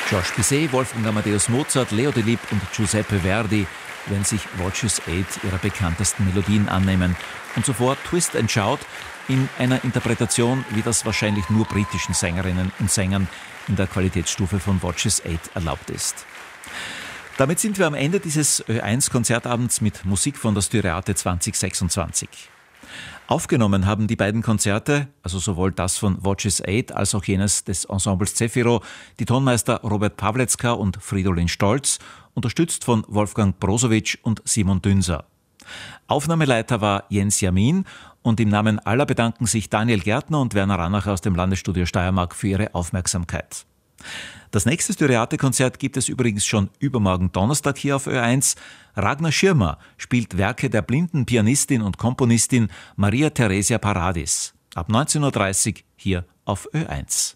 Georges Bizet, Wolfgang Amadeus Mozart, Leo Delibes und Giuseppe Verdi werden sich Watches 8 ihrer bekanntesten Melodien annehmen und zuvor Twist and Shout in einer Interpretation, wie das wahrscheinlich nur britischen Sängerinnen und Sängern in der Qualitätsstufe von Watches 8 erlaubt ist. Damit sind wir am Ende dieses Ö1-Konzertabends mit Musik von der Styriate 2026. Aufgenommen haben die beiden Konzerte, also sowohl das von Watches 8 als auch jenes des Ensembles Zefiro, die Tonmeister Robert Pawlecka und Fridolin Stolz, unterstützt von Wolfgang Brozovic und Simon Dünser. Aufnahmeleiter war Jens Jamin und im Namen aller bedanken sich Daniel Gärtner und Werner Ranacher aus dem Landesstudio Steiermark für ihre Aufmerksamkeit. Das nächste Styriate-Konzert gibt es übrigens schon übermorgen Donnerstag hier auf Ö1. Ragnar Schirmer spielt Werke der blinden Pianistin und Komponistin Maria Theresia Paradis. Ab 19.30 Uhr hier auf Ö1.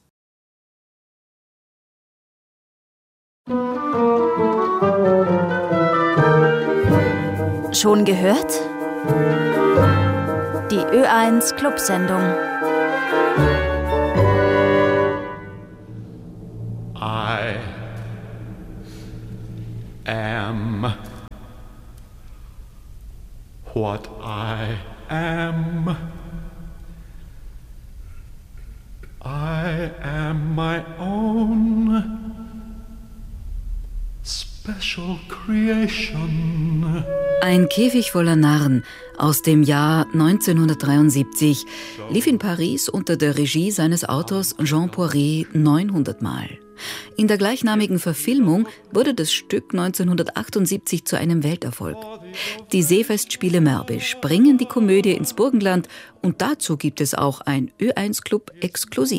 Schon gehört? Die Ö1 Clubsendung. I am what I am. I am my own special creation. Ein Käfig voller Narren aus dem Jahr 1973 lief in Paris unter der Regie seines Autors Jean Poiret 900 Mal. In der gleichnamigen Verfilmung wurde das Stück 1978 zu einem Welterfolg. Die Seefestspiele Mörbisch bringen die Komödie ins Burgenland und dazu gibt es auch ein Ö1-Club exklusiv.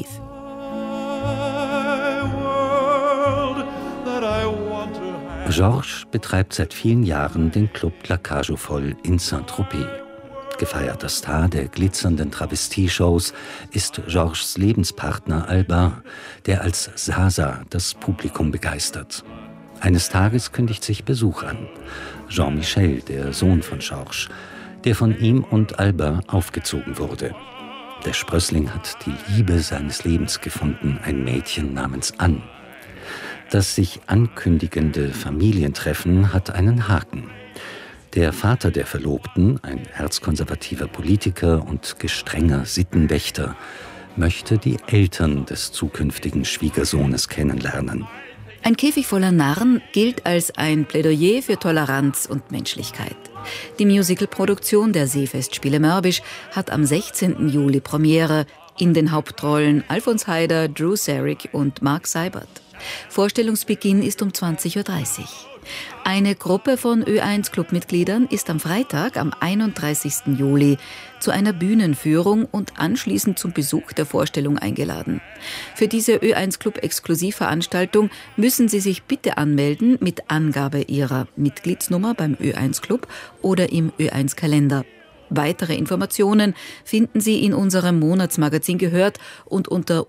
Georges betreibt seit vielen Jahren den Club La Cage aux Folles in Saint-Tropez. Gefeierter Star der glitzernden Travestie-Shows ist Georges Lebenspartner Albin, der als Sasa das Publikum begeistert. Eines Tages kündigt sich Besuch an. Jean-Michel, der Sohn von Georges, der von ihm und Albin aufgezogen wurde. Der Sprössling hat die Liebe seines Lebens gefunden, ein Mädchen namens Anne. Das sich ankündigende Familientreffen hat einen Haken. Der Vater der Verlobten, ein erzkonservativer Politiker und gestrenger Sittenwächter, möchte die Eltern des zukünftigen Schwiegersohnes kennenlernen. Ein Käfig voller Narren gilt als ein Plädoyer für Toleranz und Menschlichkeit. Die Musicalproduktion der Seefestspiele Mörbisch hat am 16. Juli Premiere, in den Hauptrollen Alfons Heider, Drew Serig und Mark Seibert. Vorstellungsbeginn ist um 20.30 Uhr. Eine Gruppe von Ö1-Clubmitgliedern ist am Freitag, am 31. Juli, zu einer Bühnenführung und anschließend zum Besuch der Vorstellung eingeladen. Für diese Ö1-Club-Exklusivveranstaltung müssen Sie sich bitte anmelden mit Angabe Ihrer Mitgliedsnummer beim Ö1-Club oder im Ö1-Kalender. Weitere Informationen finden Sie in unserem Monatsmagazin Gehört und unter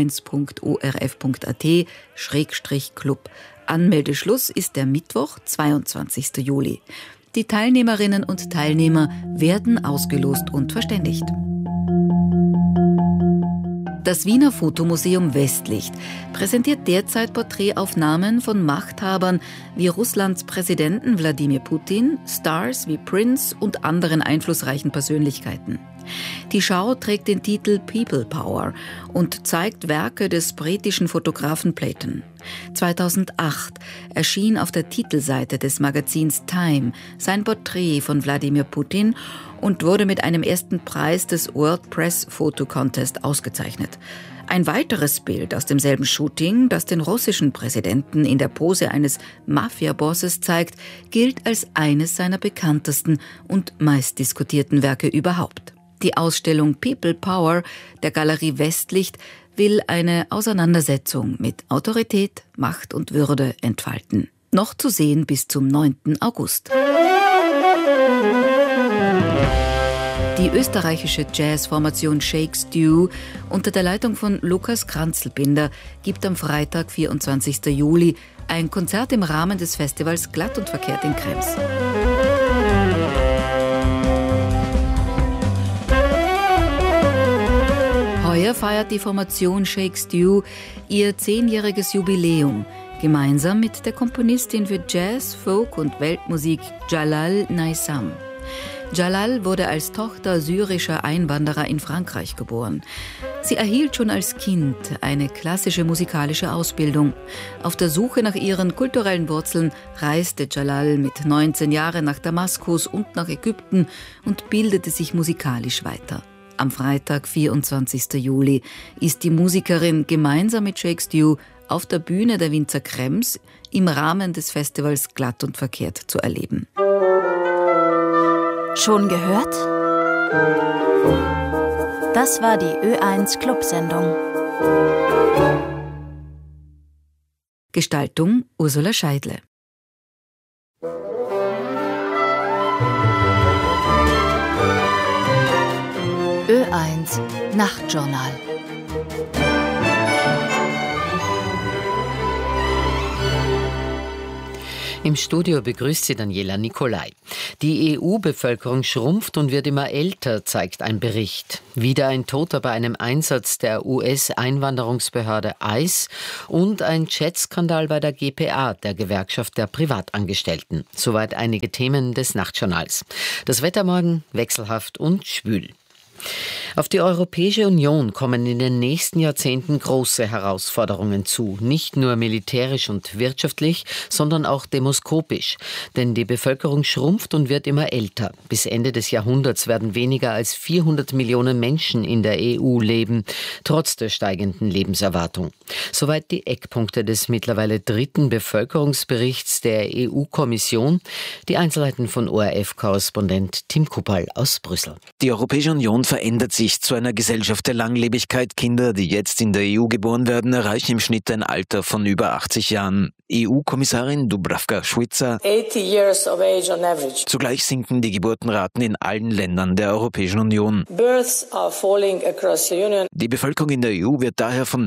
oe1.orf.at/club. Anmeldeschluss ist der Mittwoch, 22. Juli. Die Teilnehmerinnen und Teilnehmer werden ausgelost und verständigt. Das Wiener Fotomuseum Westlicht präsentiert derzeit Porträtaufnahmen von Machthabern wie Russlands Präsidenten Wladimir Putin, Stars wie Prince und anderen einflussreichen Persönlichkeiten. Die Schau trägt den Titel People Power und zeigt Werke des britischen Fotografen Playton. 2008 erschien auf der Titelseite des Magazins Time sein Porträt von Wladimir Putin und wurde mit einem ersten Preis des World Press Photo Contest ausgezeichnet. Ein weiteres Bild aus demselben Shooting, das den russischen Präsidenten in der Pose eines Mafia-Bosses zeigt, gilt als eines seiner bekanntesten und meistdiskutierten Werke überhaupt. Die Ausstellung People Power der Galerie Westlicht will eine Auseinandersetzung mit Autorität, Macht und Würde entfalten. Noch zu sehen bis zum 9. August. Die österreichische Jazzformation Shake Stew unter der Leitung von Lukas Kranzlbinder gibt am Freitag, 24. Juli, ein Konzert im Rahmen des Festivals Glatt und Verkehrt in Krems. Heuer feiert die Formation Shake Stew ihr 10-jähriges Jubiläum gemeinsam mit der Komponistin für Jazz, Folk und Weltmusik Jalal Naysam. Jalal wurde als Tochter syrischer Einwanderer in Frankreich geboren. Sie erhielt schon als Kind eine klassische musikalische Ausbildung. Auf der Suche nach ihren kulturellen Wurzeln reiste Jalal mit 19 Jahren nach Damaskus und nach Ägypten und bildete sich musikalisch weiter. Am Freitag, 24. Juli, ist die Musikerin gemeinsam mit Shake Stew auf der Bühne der Winzer Krems im Rahmen des Festivals Glatt und Verkehrt zu erleben. Schon gehört? Das war die Ö1 Clubsendung. Gestaltung Ursula Scheidle. Ö1 Nachtjournal. Im Studio begrüßt sie Daniela Nicolai. Die EU-Bevölkerung schrumpft und wird immer älter, zeigt ein Bericht. Wieder ein Toter bei einem Einsatz der US-Einwanderungsbehörde ICE und ein Chatskandal bei der GPA, der Gewerkschaft der Privatangestellten. Soweit einige Themen des Nachtjournals. Das Wetter morgen wechselhaft und schwül. Auf die Europäische Union kommen in den nächsten Jahrzehnten große Herausforderungen zu. Nicht nur militärisch und wirtschaftlich, sondern auch demoskopisch. Denn die Bevölkerung schrumpft und wird immer älter. Bis Ende des Jahrhunderts werden weniger als 400 Millionen Menschen in der EU leben, trotz der steigenden Lebenserwartung. Soweit die Eckpunkte des mittlerweile 3. Bevölkerungsberichts der EU-Kommission. Die Einzelheiten von ORF-Korrespondent Tim Kuppal aus Brüssel. Die Europäische Union verändert sich zu einer Gesellschaft der Langlebigkeit. Kinder, die jetzt in der EU geboren werden, erreichen im Schnitt ein Alter von über 80 Jahren. EU-Kommissarin Dubravka-Šuica. 80 years of age on average. Zugleich sinken die Geburtenraten in allen Ländern der Europäischen Union. Births are falling across the Union. Die Bevölkerung in der EU wird daher von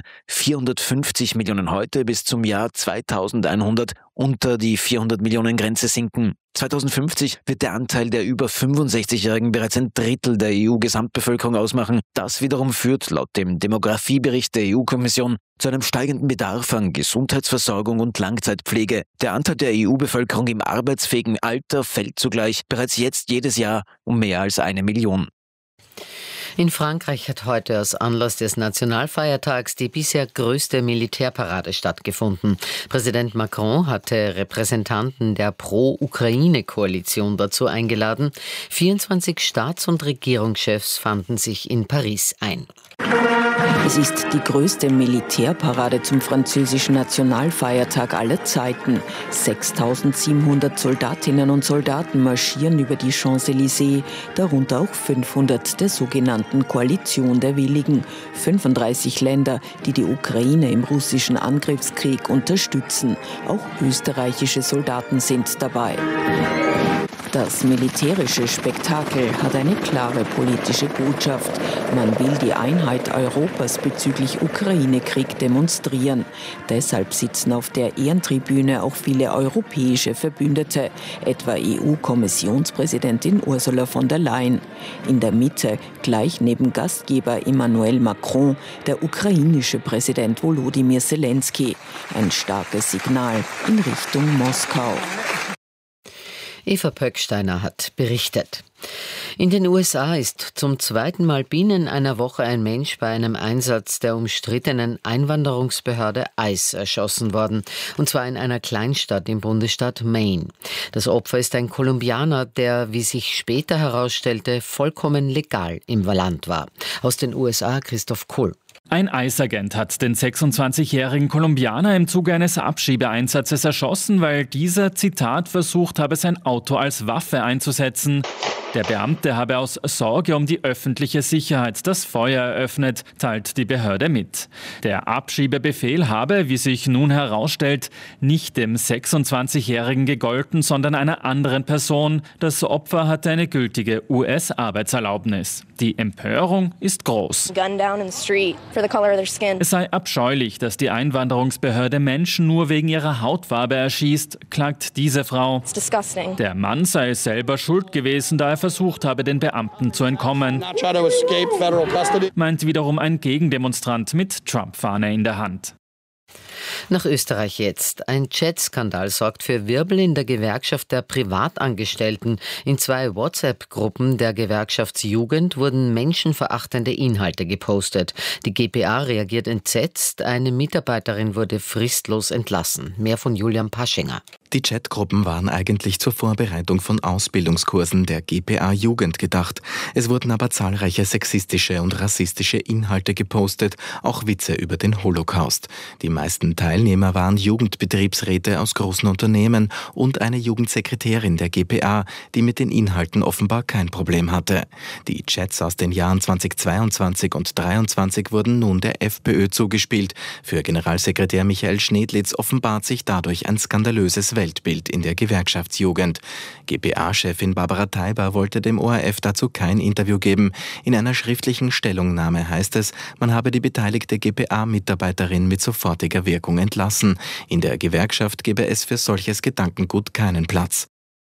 450 Millionen heute bis zum Jahr 2100 unter die 400 Millionen Grenze sinken. 2050 wird der Anteil der über 65-Jährigen bereits ein Drittel der EU-Gesamtbevölkerung ausmachen. Das wiederum führt laut dem Demografiebericht der EU-Kommission zu einem steigenden Bedarf an Gesundheitsversorgung und Langzeitpflege. Der Anteil der EU-Bevölkerung im arbeitsfähigen Alter fällt zugleich bereits jetzt jedes Jahr um mehr als 1 Million. In Frankreich hat heute aus Anlass des Nationalfeiertags die bisher größte Militärparade stattgefunden. Präsident Macron hatte Repräsentanten der Pro-Ukraine-Koalition dazu eingeladen. 24 Staats- und Regierungschefs fanden sich in Paris ein. Es ist die größte Militärparade zum französischen Nationalfeiertag aller Zeiten. 6.700 Soldatinnen und Soldaten marschieren über die Champs-Élysées, darunter auch 500 der sogenannten Koalition der Willigen. 35 Länder, die die Ukraine im russischen Angriffskrieg unterstützen. Auch österreichische Soldaten sind dabei. Das militärische Spektakel hat eine klare politische Botschaft. Man will die Einheit Europas bezüglich Ukraine-Krieg demonstrieren. Deshalb sitzen auf der Ehrentribüne auch viele europäische Verbündete, etwa EU-Kommissionspräsidentin Ursula von der Leyen. In der Mitte, gleich neben Gastgeber Emmanuel Macron, der ukrainische Präsident Volodymyr Zelensky. Ein starkes Signal in Richtung Moskau. Eva Pöcksteiner hat berichtet. In den USA ist zum zweiten Mal binnen einer Woche ein Mensch bei einem Einsatz der umstrittenen Einwanderungsbehörde ICE erschossen worden. Und zwar in einer Kleinstadt im Bundesstaat Maine. Das Opfer ist ein Kolumbianer, der, wie sich später herausstellte, vollkommen legal im Land war. Aus den USA Christoph Kohl. Ein ICE-Agent hat den 26-jährigen Kolumbianer im Zuge eines Abschiebeeinsatzes erschossen, weil dieser, Zitat, versucht habe, sein Auto als Waffe einzusetzen. Der Beamte habe aus Sorge um die öffentliche Sicherheit das Feuer eröffnet, teilt die Behörde mit. Der Abschiebebefehl habe, wie sich nun herausstellt, nicht dem 26-Jährigen gegolten, sondern einer anderen Person. Das Opfer hatte eine gültige US-Arbeitserlaubnis. Die Empörung ist groß. Es sei abscheulich, dass die Einwanderungsbehörde Menschen nur wegen ihrer Hautfarbe erschießt, klagt diese Frau. Der Mann sei selber schuld gewesen, da er versucht habe, den Beamten zu entkommen, meint wiederum ein Gegendemonstrant mit Trump-Fahne in der Hand. Nach Österreich jetzt. Ein Chat-Skandal sorgt für Wirbel in der Gewerkschaft der Privatangestellten. In 2 WhatsApp-Gruppen der Gewerkschaftsjugend wurden menschenverachtende Inhalte gepostet. Die GPA reagiert entsetzt. Eine Mitarbeiterin wurde fristlos entlassen. Mehr von Julian Paschinger. Die Chatgruppen waren eigentlich zur Vorbereitung von Ausbildungskursen der GPA-Jugend gedacht. Es wurden aber zahlreiche sexistische und rassistische Inhalte gepostet, auch Witze über den Holocaust. Die meisten Teilnehmer waren Jugendbetriebsräte aus großen Unternehmen und eine Jugendsekretärin der GPA, die mit den Inhalten offenbar kein Problem hatte. Die Chats aus den Jahren 2022 und 2023 wurden nun der FPÖ zugespielt. Für Generalsekretär Michael Schnedlitz offenbart sich dadurch ein skandalöses Weltbild in der Gewerkschaftsjugend. GPA-Chefin Barbara Teiber wollte dem ORF dazu kein Interview geben. In einer schriftlichen Stellungnahme heißt es, man habe die beteiligte GPA-Mitarbeiterin mit sofortiger Wirkung entlassen. In der Gewerkschaft gebe es für solches Gedankengut keinen Platz.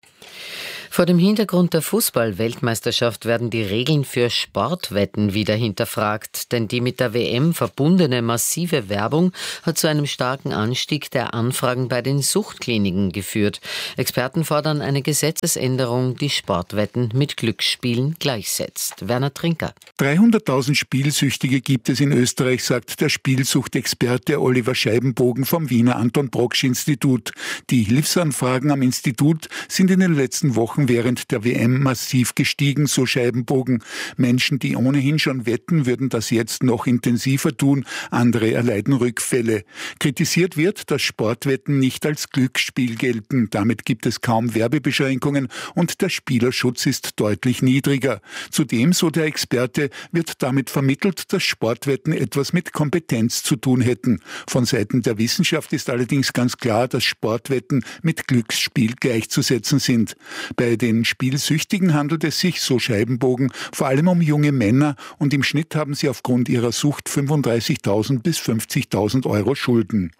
Vor dem Hintergrund der Fußball-Weltmeisterschaft werden die Regeln für Sportwetten wieder hinterfragt, denn die mit der WM verbundene massive Werbung hat zu einem starken Anstieg der Anfragen bei den Suchtkliniken geführt. Experten fordern eine Gesetzesänderung, die Sportwetten mit Glücksspielen gleichsetzt. Werner Trinker. 300.000 Spielsüchtige gibt es in Österreich, sagt der Spielsuchtexperte Oliver Scheibenbogen vom Wiener Anton-Brocksch-Institut. Die Hilfsanfragen am Institut sind in den letzten Wochen während der WM massiv gestiegen, so Scheibenbogen. Menschen, die ohnehin schon wetten, würden das jetzt noch intensiver tun. Andere erleiden Rückfälle. Kritisiert wird, dass Sportwetten nicht als Glücksspiel gelten. Damit gibt es kaum Werbebeschränkungen und der Spielerschutz ist deutlich niedriger. Zudem, so der Experte, wird damit vermittelt, dass Sportwetten etwas mit Kompetenz zu tun hätten. Von Seiten der Wissenschaft ist allerdings ganz klar, dass Sportwetten mit Glücksspiel gleichzusetzen sind. Bei den Spielsüchtigen handelt es sich, so Scheibenbogen, vor allem um junge Männer und im Schnitt haben sie aufgrund ihrer Sucht 35.000 bis 50.000 Euro Schulden.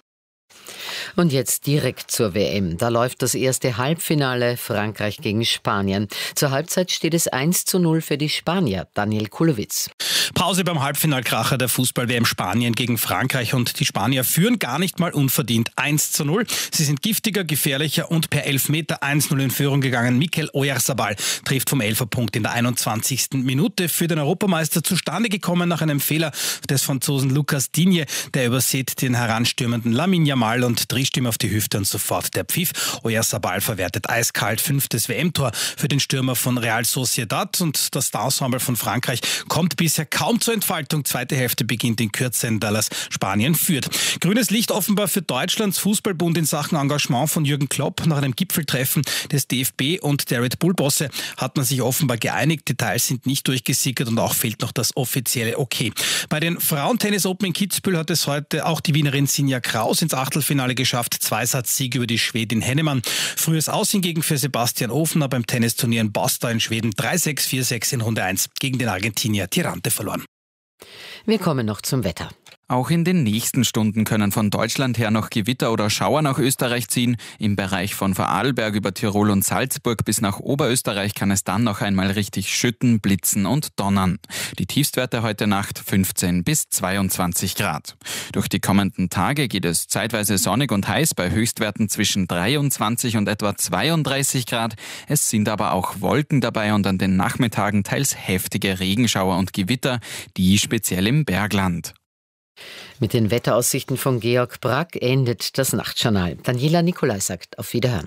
Und jetzt direkt zur WM. Da läuft das erste Halbfinale Frankreich gegen Spanien. Zur Halbzeit steht es 1:0 für die Spanier. Daniel Kulowitz. Pause beim Halbfinalkracher der Fußball-WM Spanien gegen Frankreich und die Spanier führen gar nicht mal unverdient 1:0. Sie sind giftiger, gefährlicher und per Elfmeter 1:0 in Führung gegangen. Mikel Oyarzabal trifft vom Elferpunkt in der 21. Minute für den Europameister zustande gekommen nach einem Fehler des Franzosen Lucas Digne. Der übersät den heranstürmenden Lamine Yamal und Drehstimme auf die Hüfte und sofort der Pfiff. Oyarzabal verwertet eiskalt 5. WM-Tor für den Stürmer von Real Sociedad und das Ensemble von Frankreich kommt bisher kaum zur Entfaltung. Zweite Hälfte beginnt in Kürze, in Dallas Spanien führt. Grünes Licht offenbar für Deutschlands Fußballbund in Sachen Engagement von Jürgen Klopp. Nach einem Gipfeltreffen des DFB und der Red Bull-Bosse hat man sich offenbar geeinigt. Details sind nicht durchgesickert und auch fehlt noch das offizielle Okay. Bei den Frauentennis Open in Kitzbühel hat es heute auch die Wienerin Sinja Kraus ins Achtelfinale geschafft. 2-Satz-Sieg über die Schwedin Hennemann. Frühes Aus hingegen für Sebastian Ofner beim Tennisturnier in Basta in Schweden. 3-6, 4-6 in Runde 1 gegen den Argentinier Tirante verloren. Wir kommen noch zum Wetter. Auch in den nächsten Stunden können von Deutschland her noch Gewitter oder Schauer nach Österreich ziehen. Im Bereich von Vorarlberg über Tirol und Salzburg bis nach Oberösterreich kann es dann noch einmal richtig schütten, blitzen und donnern. Die Tiefstwerte heute Nacht 15 bis 22 Grad. Durch die kommenden Tage geht es zeitweise sonnig und heiß bei Höchstwerten zwischen 23 und etwa 32 Grad. Es sind aber auch Wolken dabei und an den Nachmittagen teils heftige Regenschauer und Gewitter, die speziell im Bergland. Mit den Wetteraussichten von Georg Brack endet das Nachtjournal. Daniela Nicolai sagt auf Wiederhören.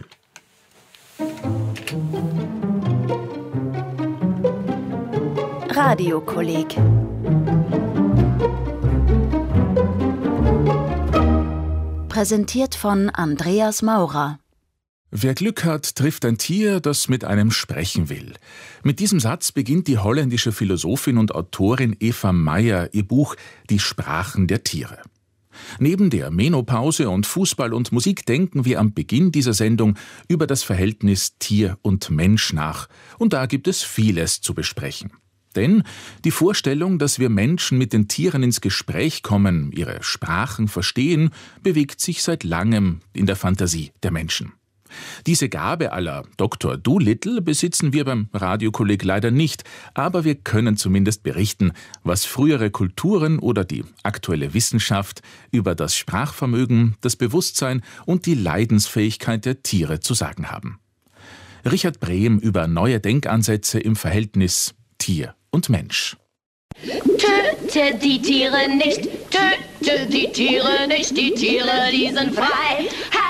Radiokolleg. Präsentiert von Andreas Maurer. Wer Glück hat, trifft ein Tier, das mit einem sprechen will. Mit diesem Satz beginnt die holländische Philosophin und Autorin Eva Meyer ihr Buch Die Sprachen der Tiere. Neben der Menopause und Fußball und Musik denken wir am Beginn dieser Sendung über das Verhältnis Tier und Mensch nach. Und da gibt es vieles zu besprechen. Denn die Vorstellung, dass wir Menschen mit den Tieren ins Gespräch kommen, ihre Sprachen verstehen, bewegt sich seit langem in der Fantasie der Menschen. Diese Gabe à la Dr. Dolittle besitzen wir beim Radiokolleg leider nicht, aber wir können zumindest berichten, was frühere Kulturen oder die aktuelle Wissenschaft über das Sprachvermögen, das Bewusstsein und die Leidensfähigkeit der Tiere zu sagen haben. Richard Brehm über neue Denkansätze im Verhältnis Tier und Mensch. Töte die Tiere nicht, töte die Tiere nicht, die Tiere, die sind frei.